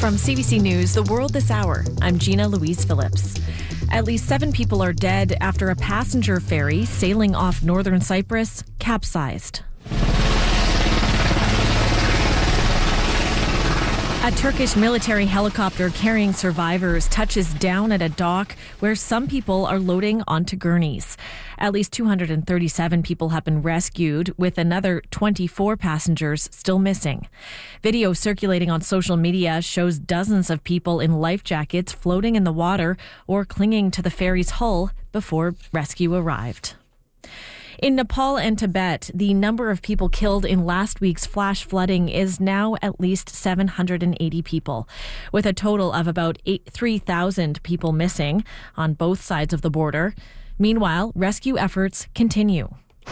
From CBC News, The World This Hour, I'm Gina Louise Phillips. At least 7 people are dead after a passenger ferry sailing off northern Cyprus capsized. A Turkish military helicopter carrying survivors touches down at a dock where some people are loading onto gurneys. At least 237 people have been rescued, with another 24 passengers still missing. Video circulating on social media shows dozens of people in life jackets floating in the water or clinging to the ferry's hull before rescue arrived. In Nepal and Tibet, the number of people killed in last week's flash flooding is now at least 780 people, with a total of about 3,000 people missing on both sides of the border. Meanwhile, rescue efforts continue.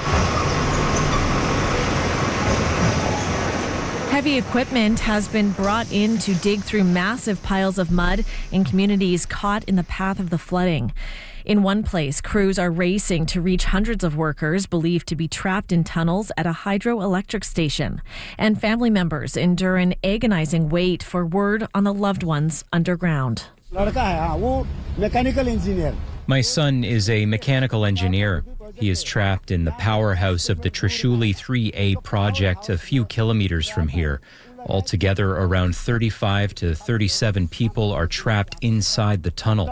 Heavy equipment has been brought in to dig through massive piles of mud in communities caught in the path of the flooding. In one place, crews are racing to reach hundreds of workers believed to be trapped in tunnels at a hydroelectric station. And family members endure an agonizing wait for word on the loved ones underground. My son is a mechanical engineer. He is trapped in the powerhouse of the Trishuli 3A project a few kilometers from here. Altogether, around 35 to 37 people are trapped inside the tunnel.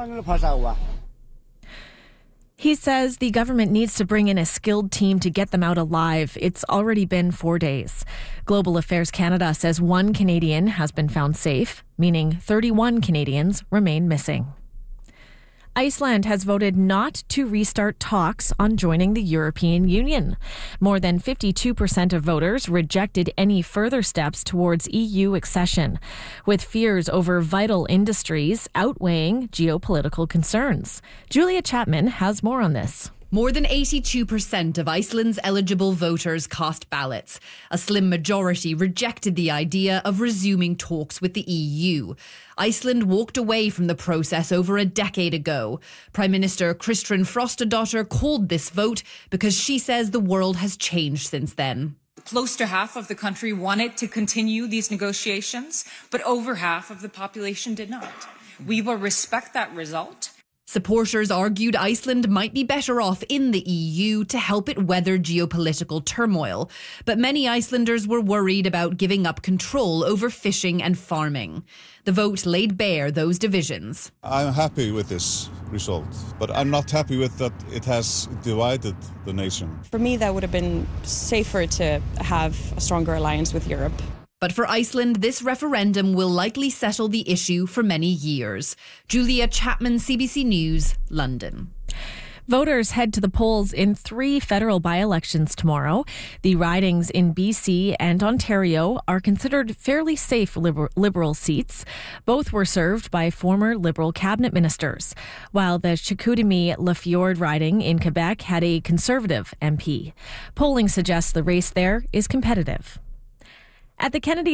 He says the government needs to bring in a skilled team to get them out alive. It's already been 4 days. Global Affairs Canada says 1 Canadian has been found safe, meaning 31 Canadians remain missing. Iceland has voted not to restart talks on joining the European Union. More than 52% of voters rejected any further steps towards EU accession, with fears over vital industries outweighing geopolitical concerns. Julia Chapman has more on this. More than 82% of Iceland's eligible voters cast ballots. A slim majority rejected the idea of resuming talks with the EU. Iceland walked away from the process over a decade ago. Prime Minister Kristrún Frostadóttir called this vote because she says the world has changed since then. Close to half of the country wanted to continue these negotiations, but over half of the population did not. We will respect that result. Supporters argued Iceland might be better off in the EU to help it weather geopolitical turmoil. But many Icelanders were worried about giving up control over fishing and farming. The vote laid bare those divisions. I'm happy with this result, but I'm not happy with that it has divided the nation. For me, that would have been safer to have a stronger alliance with Europe. But for Iceland, this referendum will likely settle the issue for many years. Julia Chapman, CBC News, London. Voters head to the polls in 3 federal by-elections tomorrow. The ridings in BC and Ontario are considered fairly safe Liberal seats. Both were served by former Liberal cabinet ministers, while the Chicoutimi-Lafleur riding in Quebec had a Conservative MP. Polling suggests the race there is competitive. At the Kennedy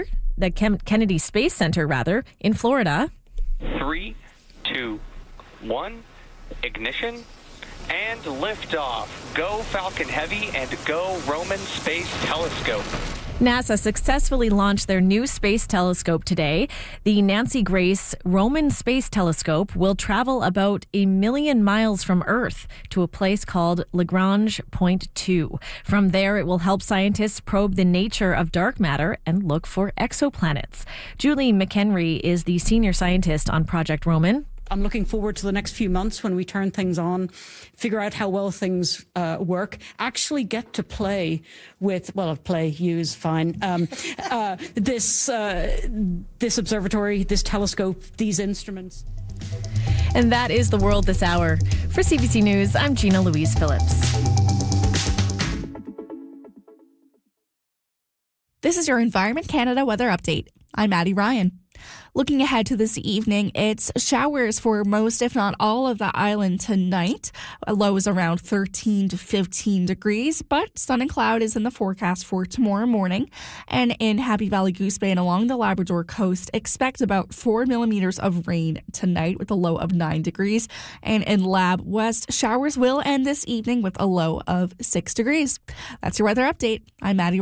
Space Center, in Florida. 3, 2, 1, ignition, and liftoff. Go Falcon Heavy and go Roman Space Telescope. NASA successfully launched their new space telescope today. The Nancy Grace Roman Space Telescope will travel about 1 million miles from Earth to a place called Lagrange Point 2. From there, it will help scientists probe the nature of dark matter and look for exoplanets. Julie McHenry is the senior scientist on Project Roman. I'm looking forward to the next few months when we turn things on, figure out how well things work, actually get to play with, use fine, this observatory, this telescope, these instruments. And that is The World This Hour. For CBC News, I'm Gina Louise Phillips. This is your Environment Canada weather update. I'm Maddie Ryan. Looking ahead to this evening, it's showers for most, if not all, of the island tonight. Lows around 13 to 15 degrees, but sun and cloud is in the forecast for tomorrow morning. And in Happy Valley, Goose Bay, and along the Labrador coast, expect about 4 millimeters of rain tonight with a low of 9 degrees. And in Lab West, showers will end this evening with a low of 6 degrees. That's your weather update. I'm Maddie